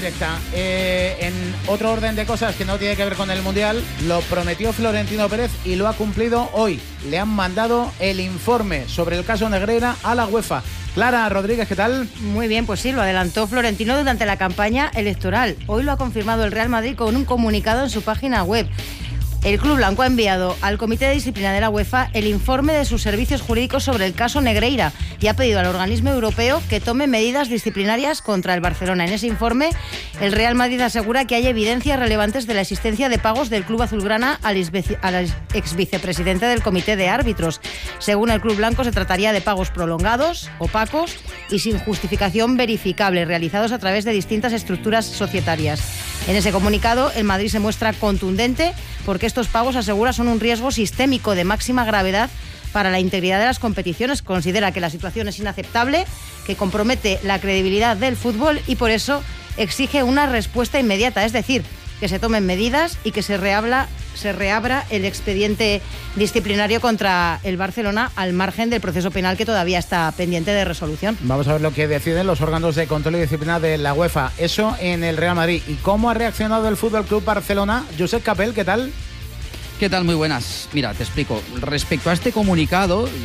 Directa. En otro orden de cosas que no tiene que ver con el Mundial, lo prometió Florentino Pérez y lo ha cumplido hoy. Le han mandado el informe sobre el caso Negreira a la UEFA. Clara Rodríguez, ¿qué tal? Muy bien, pues sí, lo adelantó Florentino durante la campaña electoral. Hoy lo ha confirmado el Real Madrid con un comunicado en su página web. El club blanco ha enviado al Comité de Disciplina de la UEFA el informe de sus servicios jurídicos sobre el caso Negreira y ha pedido al organismo europeo que tome medidas disciplinarias contra el Barcelona. En ese informe, el Real Madrid asegura que hay evidencias relevantes de la existencia de pagos del club azulgrana al exvicepresidente del Comité de Árbitros. Según el club blanco, se trataría de pagos prolongados, opacos y sin justificación verificable, realizados a través de distintas estructuras societarias. En ese comunicado, el Madrid se muestra contundente porque estos pagos, asegura, son un riesgo sistémico de máxima gravedad para la integridad de las competiciones. Considera que la situación es inaceptable, que compromete la credibilidad del fútbol y por eso exige una respuesta inmediata, es decir, que se tomen medidas y que se reabra el expediente disciplinario contra el Barcelona al margen del proceso penal que todavía está pendiente de resolución. Vamos a ver lo que deciden los órganos de control y disciplina de la UEFA. Eso en el Real Madrid. ¿Y cómo ha reaccionado el Fútbol Club Barcelona? Josep Capel, ¿qué tal? ¿Qué tal? Muy buenas. Mira, te explico. Respecto a este comunicado,